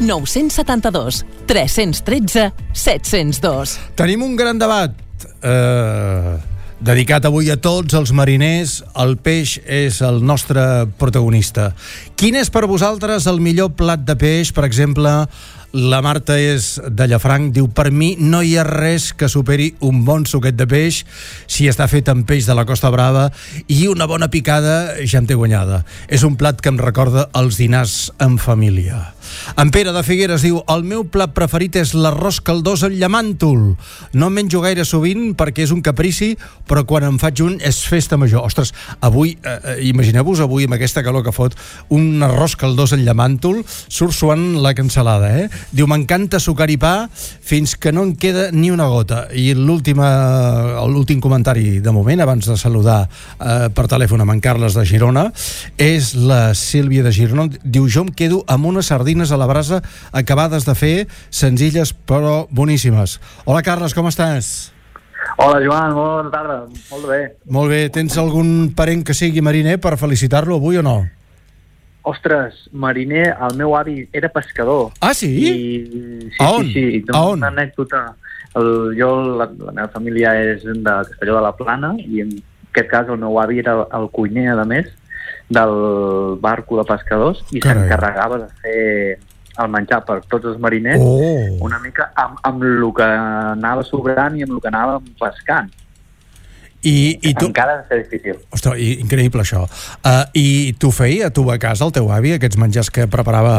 972 313 702. Tenim un gran debat dedicat avui a tots els mariners. El peix és el nostre protagonista. Quin és per vosaltres el millor plat de peix? Per exemple, la Marta és de Llafranc, diu: per mi no hi ha res que superi un bon suquet de peix si està fet amb peix de la Costa Brava, i una bona picada ja em té guanyada. És un plat que em recorda els dinars en família. En Pere de Figueres diu: el meu plat preferit és l'arròs caldós amb llamàntol. No en menjo gaire sovint perquè és un caprici, però quan en faig un és festa major. Ostres, avui, imagineu-vos avui amb aquesta calor que fot, un arròs caldós amb llamàntol, surt suant la cansalada, Diu: m'encanta sucar i pa fins que no en queda ni una gota. I l'últim comentari de moment, abans de saludar per telèfon amb en Carles de Girona, és la Sílvia de Girona. Diu: jo em quedo amb unes sardines a la brasa acabades de fer, senzilles però boníssimes. Hola, Carles, com estàs? Hola, Joan, bona tarda. Molt bé. Molt bé. Tens algun parent que sigui mariner per felicitar-lo avui o no? Ostres, mariner, el meu avi era pescador. Ah, sí? Sí. A on? Una anècdota. La meva família és de Castelló de la Plana, i en aquest cas el meu avi era el cuiner, a més, del barco de pescadors, i s'encarregava de fer el menjar per tots els mariners, una mica amb el que anava sobrant i amb el que anàvem pescant. I tu... Encara ha de ser difícil. Ostres, increïble això. I tu feia, tu a casa, el teu avi, aquests menjars que preparava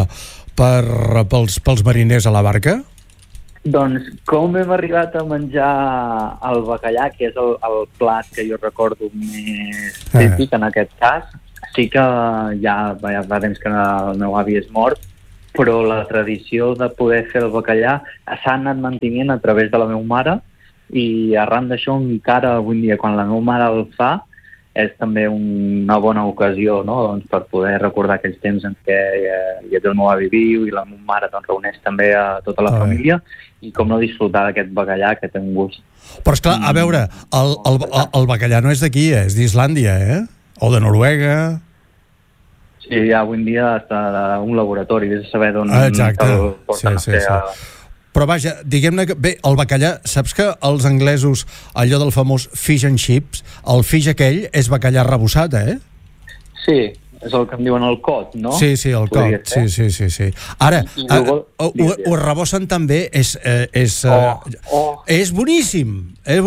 pels mariners a la barca? Doncs com hem arribat a menjar el bacallà, que és el plat que jo recordo més típic en aquest cas, sí que ja fa temps que el meu avi és mort, però la tradició de poder fer el bacallà s'ha anat mantenint a través de la meva mare, i arran d'això encara avui dia, quan la meva mare el fa, és també una bona ocasió, no? Doncs per poder recordar aquells temps en què el meu avi viu i la meva mare reuneix també a tota la família, i com no disfrutar d'aquest bacallà que té un gust. Però esclar, a veure, el bacallà no és d'aquí, és d'Islàndia, o de Noruega. Sí, ja avui dia està un laboratori, vés a saber d'on el porten a fer. Però vaja, diguem-ne que... Bé, el bacallà, saps que els anglesos, allò del famós fish and chips, el fish aquell és bacallà arrebossat, Sí, és el que em diuen el cod, no? Sí, el cod, sí. Ara, ho arrebossen també, és boníssim,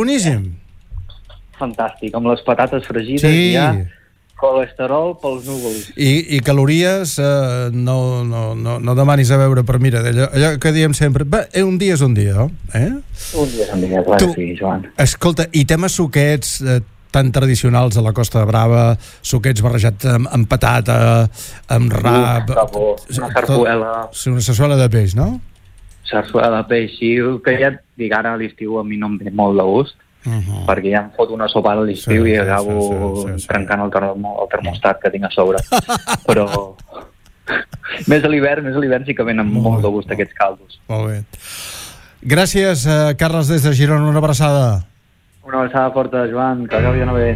Fantàstic, amb les patates fregides ja... Colesterol pels núvols. I calories, no demanis a veure, però mira, allò que diem sempre, un dia és un dia, Un dia és un dia, clar, sí, Joan. Escolta, i temes suquets tan tradicionals a la Costa Brava, suquets barrejats amb patata, amb rap... Una sarsuela. Sí, una sarsuela de peix, no? Sarsuela de peix, sí, que ja dic, ara a l'estiu a mi no em ve molt de gust, perquè ja em fot una sopa a l'estiu i acabo trencant el termostat que tinc a sobre. Però més a l'hivern sí que venen molt de gust aquests caldos. Molt bé. Gràcies, Carles, des de Girona. Una abraçada. Una abraçada forta, Joan, que acabi d'anar bé.